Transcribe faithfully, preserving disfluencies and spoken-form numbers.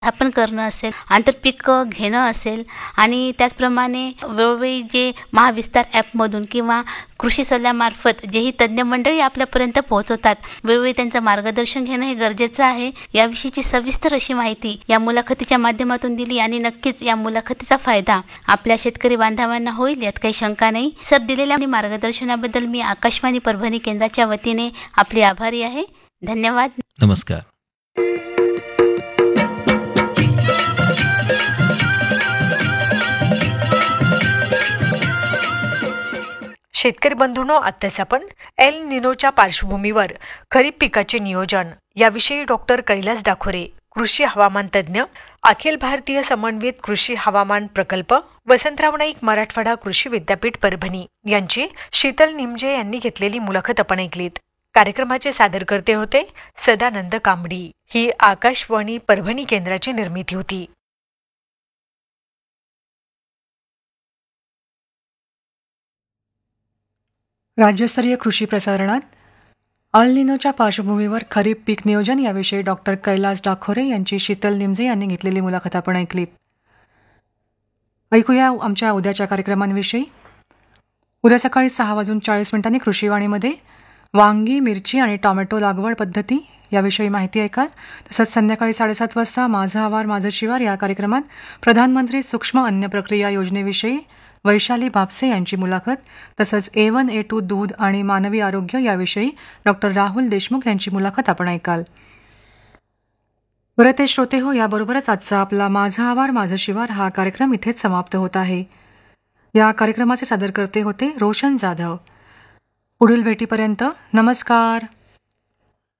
आपण करणं असेल, आंतरपीक घेणं असेल आणि त्याचप्रमाणे वेळोवेळी जे महाविस्तार ॲपमधून किंवा कृषी सल्ल्यामार्फत जेही तज्ज्ञ मंडळी आपल्यापर्यंत पोहोचवतात, वेळोवेळी त्यांचं मार्गदर्शन घेणं हे गरजेचं आहे. याविषयीची सविस्तर अशी माहिती या मुलाखतीच्या माध्यमातून दिली आणि नक्कीच या मुलाखतीचा फायदा आपल्या शेतकरी बांधवांना होईल, यात काही शंका नाही. सर, दिलेल्या मार्गदर्शनाबद्दल मी आकाशवाणी परभणी केंद्राच्या वतीने आपली आभारी आहे. धन्यवाद. नमस्कार. शेतकरी बंधूंनो, आत्ताच आपण एल निनोच्या पार्श्वभूमीवर खरीप पिकाचे नियोजन याविषयी डॉक्टर कैलास डाखोरे, कृषी हवामान तज्ज्ञ, अखिल भारतीय समन्वित कृषी हवामान प्रकल्प, वसंतराव नाईक मराठवाडा कृषी विद्यापीठ परभणी यांची शीतल निमजे यांनी घेतलेली मुलाखत आपण ऐकलीत. कार्यक्रमाचे सादरकर्ते होते सदानंद कांबडी. ही आकाशवाणी परभणी केंद्राची निर्मिती होती. राज्यस्तरीय कृषी प्रसारणात अल निनोच्या पार्श्वभूमीवर खरीप पीक नियोजन याविषयी डॉक्टर कैलास डाखोरे यांची शीतल निमजे यांनी घेतलेली मुलाखत आपण ऐकलीत. ऐकूया आमच्या उद्याच्या कार्यक्रमांविषयी. उद्या सकाळी सहा वाजून चाळीस मिनिटांनी कृषीवाणीमध्ये वांगी, मिरची आणि टोमॅटो लागवड पद्धती याविषयी माहिती ऐकाल. तसंच संध्याकाळी साडेसात वाजता माझं आवार माझं शिवार या कार्यक्रमात प्रधानमंत्री सूक्ष्म अन्न प्रक्रिया योजनेविषयी वैशाली भापसे यांची मुलाखत, तसंच ए वन ए टू दूध आणि मानवी आरोग्य याविषयी डॉक्टर राहुल देशमुख यांची मुलाखत आपण ऐकाल. बरं ते श्रोते हो, याबरोबरच आजचा आपला माझा आवार माझं शिवार हा कार्यक्रम इथेच समाप्त होत आहे. या कार्यक्रमाचे सादरकर्ते होते रोशन जाधव. पुढील भेटीपर्यंत नमस्कार.